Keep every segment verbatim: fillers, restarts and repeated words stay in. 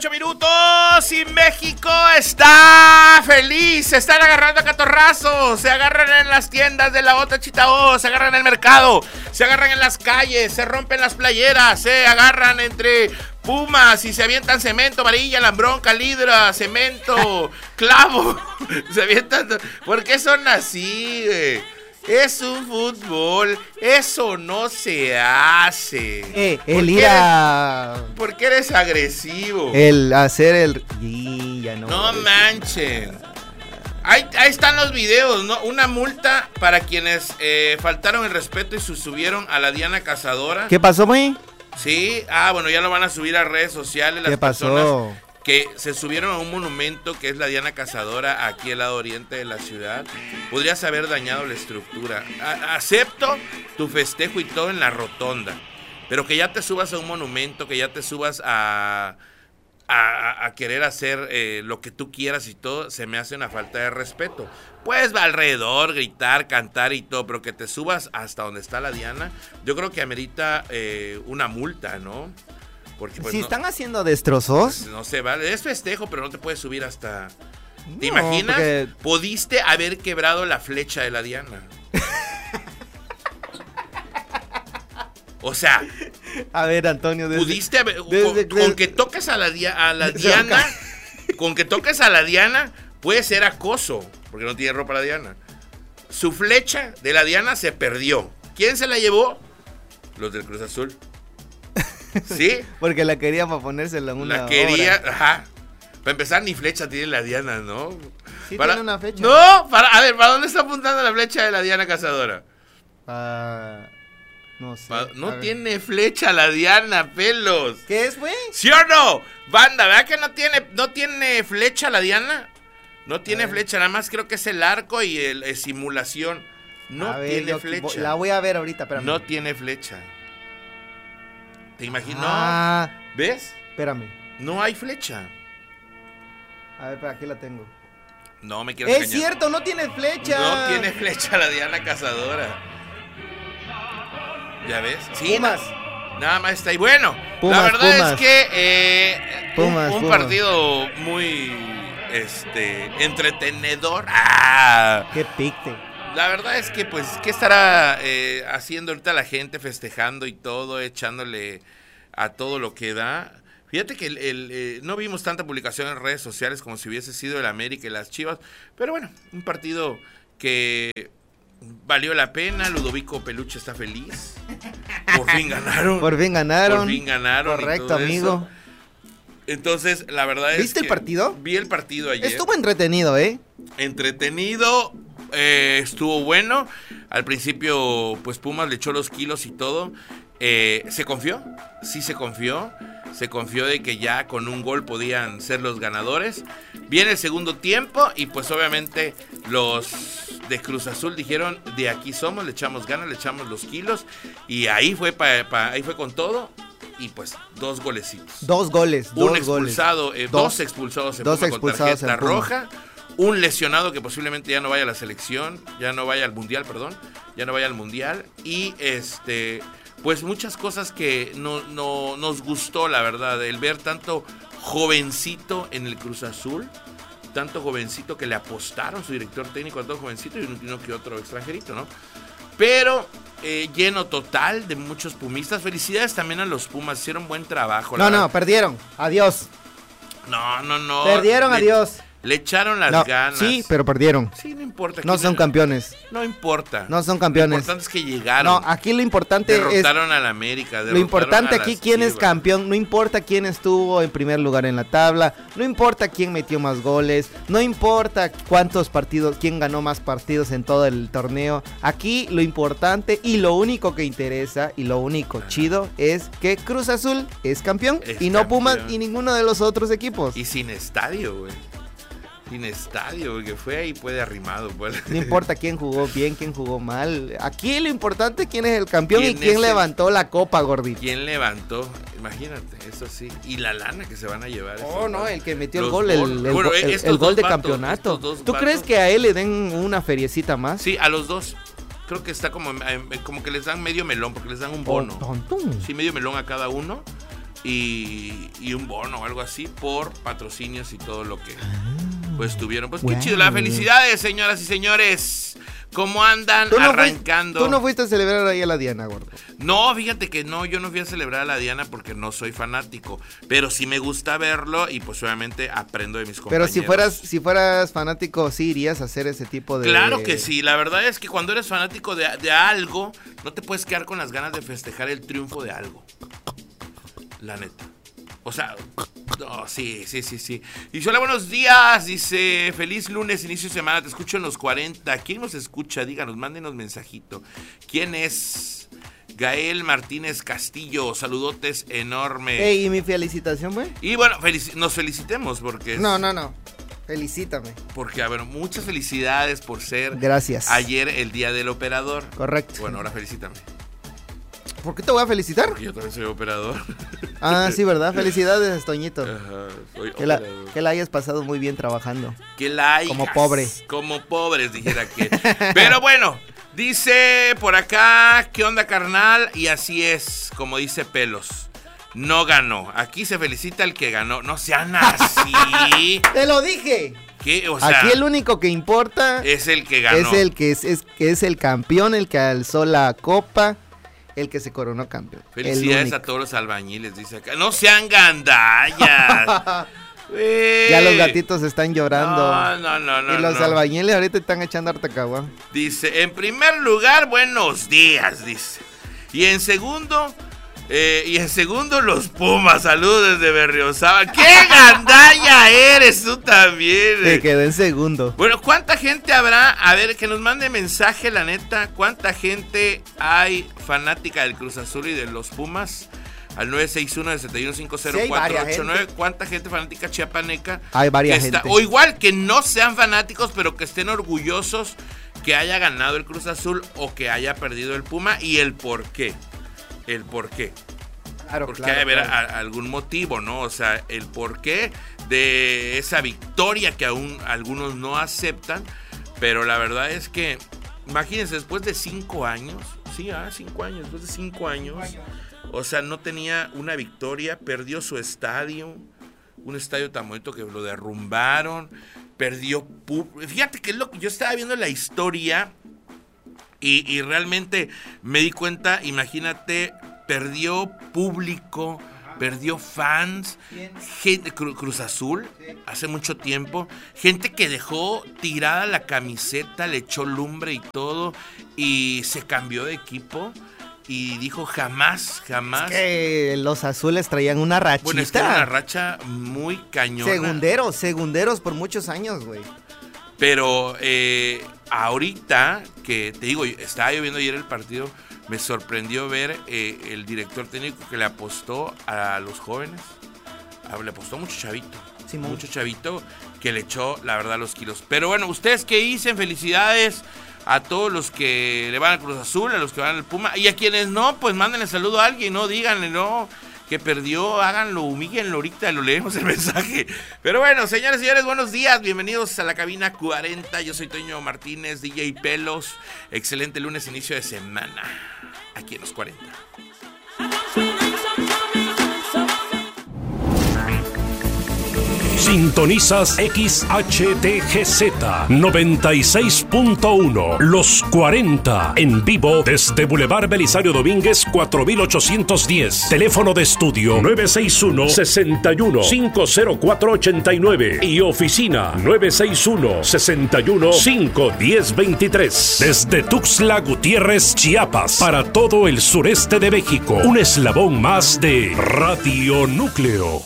ocho minutos y México está feliz. Se están agarrando a catorrazos. Se agarran en las tiendas de la otra Chitao. Se agarran en el mercado. Se agarran en las calles. Se rompen las playeras. Se agarran entre Pumas y se avientan cemento, varilla, lambrón, calidra, cemento, clavo. Se avientan. ¿Por qué son así, güey? Es un fútbol, eso no se hace. Eh, el ir a... ¿Por qué eres agresivo? El hacer el... Y ya no. No manchen. Ahí, ahí están los videos, ¿no? Una multa para quienes eh, faltaron el respeto y se subieron a la Diana Cazadora. ¿Qué pasó, güey? Sí, ah, bueno, ya lo van a subir a redes sociales. Las ¿Qué pasó? Personas que se subieron a un monumento que es la Diana Cazadora aquí al lado oriente de la ciudad. Podrías haber dañado la estructura. A- acepto tu festejo y todo en la rotonda, pero que ya te subas a un monumento, que ya te subas a, a, a querer hacer eh, lo que tú quieras y todo, se me hace una falta de respeto. Pues va alrededor, gritar, cantar y todo, pero que te subas hasta donde está la Diana, yo creo que amerita eh, una multa, ¿no? Porque, pues, si no, están haciendo destrozos. no se vale, es festejo, pero no te puedes subir hasta... ¿Te No, imaginas? porque- Pudiste haber quebrado la flecha de la Diana. O sea, A ver, Antonio. Desde, pudiste haber... desde- con, desde- con que toques a la, dia- a la Se Diana, va con que toques a la Diana, puede ser acoso, porque no tiene ropa la Diana. Su flecha de la Diana se perdió. ¿Quién se la llevó? Los del Cruz Azul. ¿Sí? Porque la quería para ponérsela en una La quería, obra. ajá. Para empezar, ni flecha tiene la Diana, ¿no? Sí Para- tiene una fecha. No, para, a ver, ¿para dónde está apuntando la flecha de la Diana Cazadora? Ah, no sé. Pa- no A ver. tiene flecha la Diana, pelos. ¿Qué es, güey? ¿Sí o no? Banda, ¿verdad que no tiene, no tiene flecha la Diana? No tiene A ver. flecha, nada más creo que es el arco y el, el simulación. No A ver, tiene yo- flecha. La voy a ver ahorita, espérame. No tiene flecha. ¿Te imaginas? Ah, ¿Ves? espérame. No hay flecha. A ver, para aquí la tengo. No me quieras Es engañar. cierto, no tiene flecha. No tiene flecha la Diana Cazadora. ¿Ya ves? Sí, Pumas. na- nada más está ahí. Bueno, Pumas, la verdad Pumas. es que eh, Pumas, un, un Pumas. partido muy este entretenedor. ¡Ah! Qué picte. La verdad es que, pues, ¿qué estará eh, haciendo ahorita la gente festejando y todo, echándole a todo lo que da? Fíjate que el, el, eh, no vimos tanta publicación en redes sociales como si hubiese sido el América y las Chivas, pero bueno, un partido que valió la pena. Ludovico Peluche está feliz. Por fin ganaron. Por fin ganaron. Por fin ganaron. y Correcto, todo eso. amigo. Entonces, la verdad es ¿Viste el que partido? Vi el partido ayer. Estuvo entretenido, ¿eh? Entretenido, eh, estuvo bueno. Al principio, pues Pumas le echó los kilos y todo. Eh, ¿Se confió? Sí se confió. Se confió de que ya con un gol podían ser los ganadores. Viene el segundo tiempo y pues obviamente los de Cruz Azul dijeron, de aquí somos, le echamos ganas, le echamos los kilos. Y ahí fue, pa, pa, ahí fue con todo. Y pues dos golecitos. Dos goles. Un dos expulsado, goles. eh, dos, dos expulsados en dos Puma con expulsados tarjeta en Puma. roja. Un lesionado que posiblemente ya no vaya a la selección, ya no vaya al mundial, perdón, ya no vaya al mundial. Y este, pues muchas cosas que no, no nos gustó, la verdad, el ver tanto jovencito en el Cruz Azul, tanto jovencito que le apostaron su director técnico a todo jovencito y uno que otro extranjerito, ¿no? Pero eh, lleno total de muchos pumistas. Felicidades también a los Pumas, hicieron buen trabajo. la No, verdad. no, perdieron. Adiós. No, no, no. Perdieron, Le- adiós. Le echaron las No, ganas. sí, pero perdieron. Sí, no importa. No Aquí son campeones. No importa. No son campeones. Lo importante es que llegaron. No, aquí lo importante es... derrotaron al América. Lo derrotaron importante a aquí las quién es Chivas. campeón, no importa quién estuvo en primer lugar en la tabla, no importa quién metió más goles, no importa cuántos partidos, quién ganó más partidos en todo el torneo. Aquí lo importante y lo único que interesa y lo único Ajá. chido es que Cruz Azul es campeón Es y no Pumas campeón. y ninguno de los otros equipos. Y sin estadio, güey. Sin estadio, güey, que fue ahí puede arrimado. Pues. No importa quién jugó bien, quién jugó mal. Aquí lo importante es quién es el campeón y ¿Quién quién es el- levantó la copa, gordito. ¿Quién levantó? Imagínate, eso sí. Y la lana que se van a llevar. Oh, esos no, dos. el que metió el Los gol, el, gol- el bueno, go- el- estos el gol dos de vatos, campeonato. estos dos ¿Tú vatos. crees que a él le den una feriecita más? Sí, a los dos. Creo que está como, eh, como que les dan medio melón, porque les dan un bono. Tontum. Sí, medio melón a cada uno. y, y un bono o algo así por patrocinios y todo lo que pues tuvieron. Pues Wow. qué chido, las felicidades, señoras y señores. ¿Cómo andan ¿Tú no arrancando? Fuiste, tú no fuiste a celebrar ahí a la Diana, gordo. No, fíjate que no, yo no fui a celebrar a la Diana porque no soy fanático, pero sí me gusta verlo y pues obviamente aprendo de mis compañeros. Pero si fueras, si fueras fanático, sí irías a hacer ese tipo de... Claro que sí, la verdad es que cuando eres fanático de, de algo, no te puedes quedar con las ganas de festejar el triunfo de algo. La neta. O sea, no, sí, sí, sí, sí. Dice, hola, buenos días. Dice, feliz lunes, inicio de semana. Te escucho en los cuarenta. ¿Quién nos escucha? Díganos, mándenos mensajito. ¿Quién es? Gael Martínez Castillo. Saludotes enormes. Ey, ¿y mi felicitación, güey? Y bueno, felici- nos felicitemos porque... Es, No, no, no. Felicítame. Porque, a ver, muchas felicidades por ser... Gracias. Ayer el día del operador. Correcto. Bueno, ahora felicítame. ¿Por qué te voy a felicitar? Porque yo también soy operador. Ah, sí, ¿verdad? Felicidades, Toñito. Ajá, soy Que la, operador. que la hayas pasado muy bien trabajando. Que la hayas, Como pobre. Como pobres, dijera que. Pero bueno, dice por acá, ¿qué onda, carnal? Y así es, como dice Pelos. No ganó. Aquí se felicita el que ganó. No sean así. ¡Te lo dije! ¿Qué? O sea, Aquí el único que importa es el que ganó. es el que es, es- que es el campeón, el que alzó la copa, el que se coronó campeón. El Felicidades único. a todos los albañiles, dice acá. No sean gandallas. Güey. Ya los gatitos están llorando. No, no, no, no. y los no. albañiles ahorita están echando artacagua. Dice, en primer lugar, buenos días, dice. Y en segundo, eh, y en segundo, los Pumas. Saludos desde Berriozábal. ¡Qué gandalla eres tú también! Se quedó en segundo. Bueno, ¿cuánta gente habrá? A ver, que nos mande mensaje, la neta. ¿Cuánta gente hay fanática del Cruz Azul y de los Pumas? Al nueve seis uno, siete uno cinco cero, Sí, hay cuatro varias ocho nueve. gente. ¿Cuánta gente fanática chiapaneca? Hay varias que está- gente. O igual que no sean fanáticos, pero que estén orgullosos que haya ganado el Cruz Azul o que haya perdido el Puma, y el por qué. El por qué. Claro, Porque claro, hay que haber claro. a- algún motivo, ¿no? O sea, el porqué de esa victoria que aún algunos no aceptan. Pero la verdad es que, imagínense, después de cinco años, sí, ah, cinco años, después de cinco años, o sea, no tenía una victoria, perdió su estadio, un estadio tan bonito que lo derrumbaron, perdió... pu- Fíjate que es lo que yo estaba viendo la historia y, y realmente me di cuenta, imagínate, perdió público, perdió fans, gente, Cru- Cruz Azul, hace mucho tiempo, gente que dejó tirada la camiseta, le echó lumbre y todo, y se cambió de equipo, y dijo jamás, jamás. Que los azules traían una rachita. Bueno, es que era una racha muy cañona. Segunderos, segunderos por muchos años, güey. Pero eh, ahorita, que te digo, estaba yo viendo ayer el partido, me sorprendió ver eh, el director técnico que le apostó a los jóvenes. Ah, le apostó mucho chavito. Simón. Mucho chavito que le echó, la verdad, los kilos. Pero bueno, ¿ustedes qué dicen? Felicidades a todos los que le van al Cruz Azul, a los que van al Puma. Y a quienes no, pues mándenle saludo a alguien, ¿no? Díganle, ¿no? Que perdió, háganlo, humíllenlo ahorita, lo leemos el mensaje. Pero bueno, señores y señores, buenos días, bienvenidos a la cabina cuarenta. Yo soy Toño Martínez, D J Pelos. Excelente lunes, inicio de semana, aquí en los cuarenta. Sintonizas X H T G Z noventa y seis punto uno, Los cuarenta, en vivo desde Boulevard Belisario Domínguez cuatro mil ochocientos diez. Teléfono de estudio nueve seis uno, seis uno, cinco cero cuatro ocho nueve y oficina nueve seis uno, seis uno, cinco uno cero dos tres. Desde Tuxtla Gutiérrez, Chiapas, para todo el sureste de México, un eslabón más de Radio Núcleo.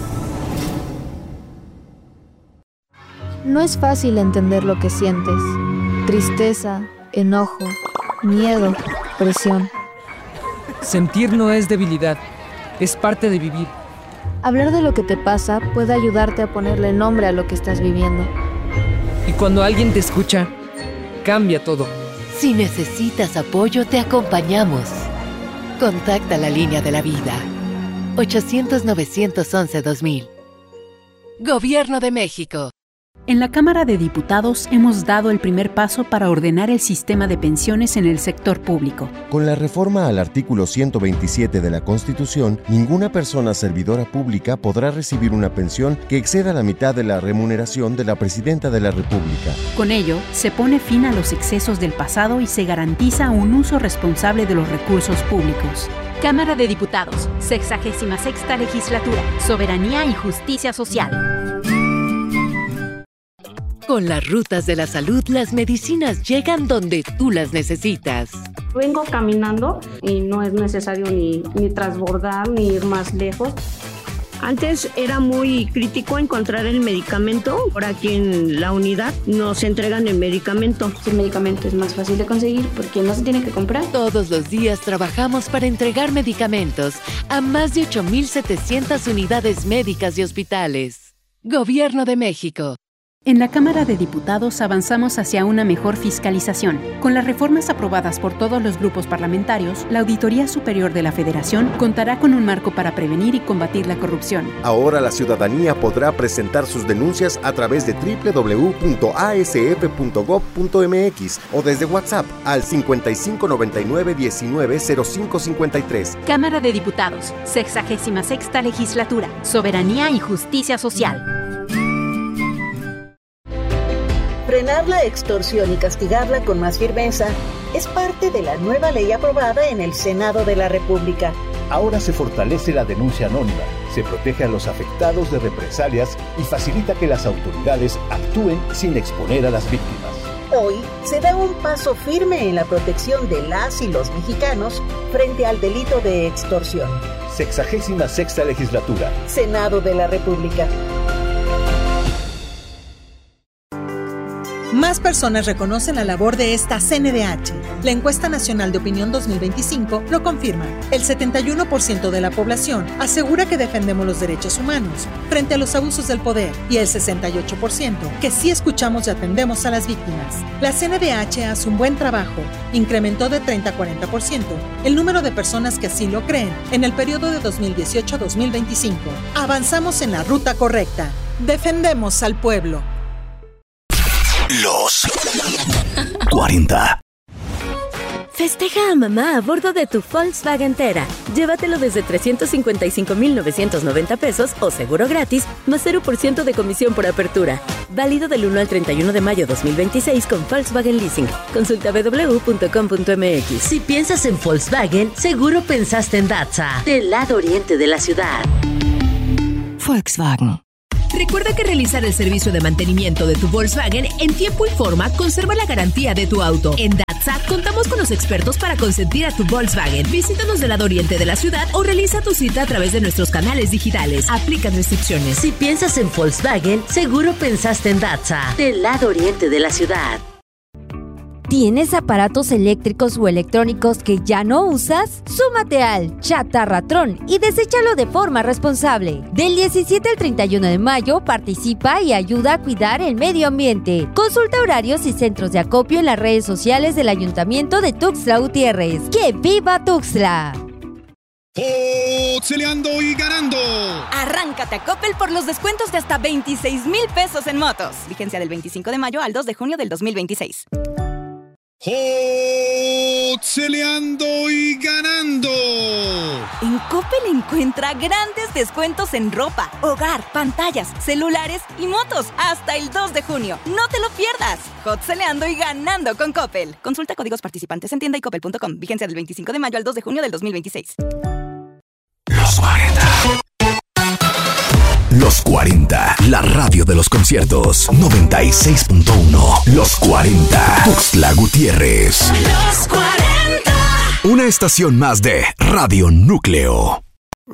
No es fácil entender lo que sientes. Tristeza, enojo, miedo, presión. Sentir no es debilidad, es parte de vivir. Hablar de lo que te pasa puede ayudarte a ponerle nombre a lo que estás viviendo. Y cuando alguien te escucha, cambia todo. Si necesitas apoyo, te acompañamos. Contacta la línea de la vida. ochocientos, novecientos once, dos mil. Gobierno de México. En la Cámara de Diputados hemos dado el primer paso para ordenar el sistema de pensiones en el sector público. Con la reforma al artículo ciento veintisiete de la Constitución, ninguna persona servidora pública podrá recibir una pensión que exceda la mitad de la remuneración de la Presidenta de la República. Con ello, se pone fin a los excesos del pasado y se garantiza un uso responsable de los recursos públicos. Cámara de Diputados, sexagésima sexta legislatura, Soberanía y Justicia Social. Con las rutas de la salud, las medicinas llegan donde tú las necesitas. Vengo caminando y no es necesario ni, ni transbordar ni ir más lejos. Antes era muy crítico encontrar el medicamento. Ahora aquí en la unidad nos entregan el medicamento. El medicamento es más fácil de conseguir porque no se tiene que comprar. Todos los días trabajamos para entregar medicamentos a más de ocho mil setecientas unidades médicas y hospitales. Gobierno de México. En la Cámara de Diputados avanzamos hacia una mejor fiscalización. Con las reformas aprobadas por todos los grupos parlamentarios, la Auditoría Superior de la Federación contará con un marco para prevenir y combatir la corrupción. Ahora la ciudadanía podrá presentar sus denuncias a través de doble u doble u doble u punto a s f punto gob punto m x o desde WhatsApp al cincuenta y cinco noventa y nueve diecinueve cero cinco cincuenta y tres. Cámara de Diputados, sexagésima sexta legislatura, Soberanía y Justicia Social. Frenar la extorsión y castigarla con más firmeza es parte de la nueva ley aprobada en el Senado de la República. Ahora se fortalece la denuncia anónima, se protege a los afectados de represalias y facilita que las autoridades actúen sin exponer a las víctimas. Hoy se da un paso firme en la protección de las y los mexicanos frente al delito de extorsión. Sexagésima sexta legislatura. Senado de la República. Más personas reconocen la labor de esta C N D H. La Encuesta Nacional de Opinión dos mil veinticinco lo confirma. El setenta y uno por ciento de la población asegura que defendemos los derechos humanos frente a los abusos del poder y el sesenta y ocho por ciento que sí escuchamos y atendemos a las víctimas. La C N D H hace un buen trabajo. Incrementó de treinta a cuarenta por ciento el número de personas que así lo creen en el periodo de dos mil dieciocho a dos mil veinticinco. Avanzamos en la ruta correcta. Defendemos al pueblo. Los cuarenta. Festeja a mamá a bordo de tu Volkswagen Tera. Llévatelo desde trescientos cincuenta y cinco mil novecientos noventa pesos o seguro gratis, más cero por ciento de comisión por apertura. Válido del uno al treinta y uno de mayo dos mil veintiséis con Volkswagen Leasing. Consulta doble u doble u doble u punto com punto m x. Si piensas en Volkswagen, seguro pensaste en Datza, del lado oriente de la ciudad. Volkswagen. Recuerda que realizar el servicio de mantenimiento de tu Volkswagen en tiempo y forma conserva la garantía de tu auto. En Datza contamos con los expertos para consentir a tu Volkswagen. Visítanos del lado oriente de la ciudad o realiza tu cita a través de nuestros canales digitales. Aplican restricciones. Si piensas en Volkswagen, seguro pensaste en Datza, del lado oriente de la ciudad. ¿Tienes aparatos eléctricos o electrónicos que ya no usas? Súmate al Chatarratrón y deséchalo de forma responsable. Del diecisiete al treinta y uno de mayo participa y ayuda a cuidar el medio ambiente. Consulta horarios y centros de acopio en las redes sociales del Ayuntamiento de Tuxtla Gutiérrez. ¡Que viva Tuxtla! ¡Tuxtleando y ganando! Arráncate a Coppel por los descuentos de hasta veintiséis mil pesos en motos. Vigencia del veinticinco de mayo al dos de junio del dos mil veintiséis. ¡Tuxtleando y ganando! En Coppel encuentra grandes descuentos en ropa, hogar, pantallas, celulares y motos hasta el dos de junio. ¡No te lo pierdas! Tuxtleando y ganando con Coppel. Consulta códigos participantes en tienda y coppel punto com. Vigencia del veinticinco de mayo al dos de junio del dos mil veintiséis. Los cuarenta. Los cuarenta, la radio de los conciertos. noventa y seis punto uno. Los cuarenta. Tuxtla Gutiérrez. Los cuarenta. Una estación más de Radio Núcleo.